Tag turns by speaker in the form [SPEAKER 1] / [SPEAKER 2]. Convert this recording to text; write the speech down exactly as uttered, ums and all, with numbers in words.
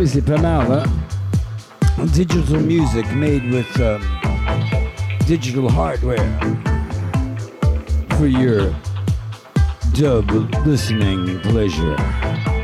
[SPEAKER 1] c'est pas mal, hein? Digital music made with um, digital hardware for your dub listening pleasure.